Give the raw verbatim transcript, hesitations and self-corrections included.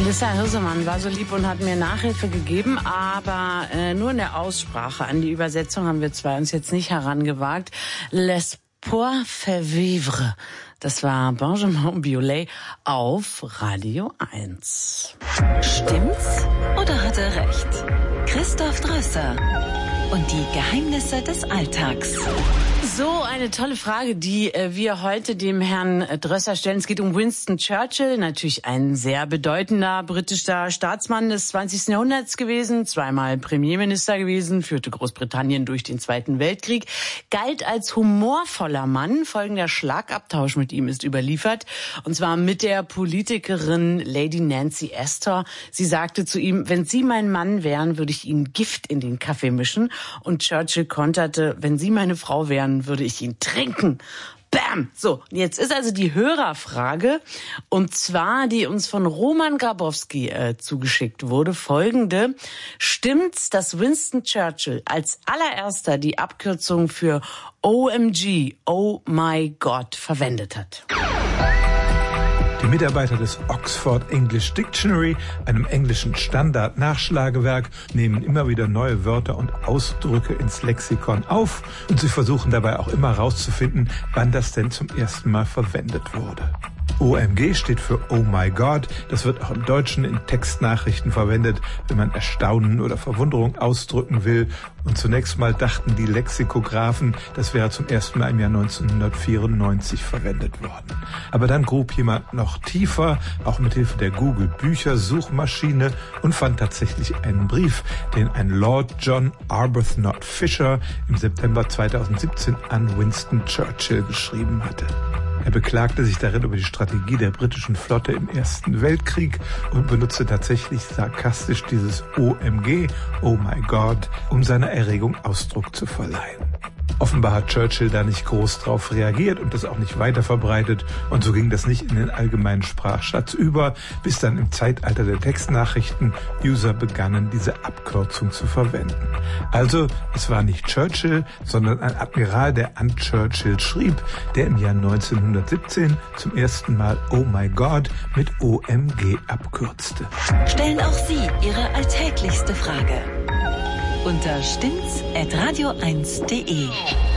Melissa Hirsemann war so lieb und hat mir Nachhilfe gegeben, aber äh, nur in der Aussprache. An die Übersetzung haben wir zwei uns jetzt nicht herangewagt. L'espoir fait vivre. Das war Benjamin Biolay auf Radio eins. Stimmt's oder hat er recht? Christoph Drösser und die Geheimnisse des Alltags. So eine tolle Frage, die äh, wir heute dem Herrn äh, Drösser stellen. Es geht um Winston Churchill, natürlich ein sehr bedeutender britischer Staatsmann des zwanzigsten Jahrhunderts gewesen, zweimal Premierminister gewesen, führte Großbritannien durch den Zweiten Weltkrieg, galt als humorvoller Mann. Folgender Schlagabtausch mit ihm ist überliefert, und zwar mit der Politikerin Lady Nancy Astor. Sie sagte zu ihm: Wenn Sie mein Mann wären, würde ich Ihnen Gift in den Kaffee mischen. Und Churchill konterte: Wenn Sie meine Frau wären, würde ich ihn trinken. Bam! So, jetzt ist also die Hörerfrage, und zwar die uns von Roman Grabowski äh, zugeschickt wurde, folgende: Stimmt's, dass Winston Churchill als allererster die Abkürzung für O M G, Oh My God, verwendet hat? Die Mitarbeiter des Oxford English Dictionary, einem englischen Standard-Nachschlagewerk, nehmen immer wieder neue Wörter und Ausdrücke ins Lexikon auf, und sie versuchen dabei auch immer herauszufinden, wann das denn zum ersten Mal verwendet wurde. O M G steht für Oh My God. Das wird auch im Deutschen in Textnachrichten verwendet, wenn man Erstaunen oder Verwunderung ausdrücken will. Und zunächst mal dachten die Lexikographen, das wäre zum ersten Mal im Jahr neunzehnhundertvierundneunzig verwendet worden. Aber dann grub jemand noch tiefer, auch mit Hilfe der Google-Bücher-Suchmaschine, und fand tatsächlich einen Brief, den ein Lord John Arbuthnot Fisher im September zweitausendsiebzehn an Winston Churchill geschrieben hatte. Er beklagte sich darin über die Strategie der britischen Flotte im Ersten Weltkrieg und benutzte tatsächlich sarkastisch dieses O M G, Oh My God, um seiner Erregung Ausdruck zu verleihen. Offenbar hat Churchill da nicht groß drauf reagiert und das auch nicht weiter verbreitet, und so ging das nicht in den allgemeinen Sprachschatz über, bis dann im Zeitalter der Textnachrichten User begannen, diese Abkürzung zu verwenden. Also, es war nicht Churchill, sondern ein Admiral, der an Churchill schrieb, der im Jahr neunzehnhundertsiebzehn zum ersten Mal Oh My God mit O M G abkürzte. Stellen auch Sie Ihre alltäglichste Frage unter stimmt's at radio eins punkt de.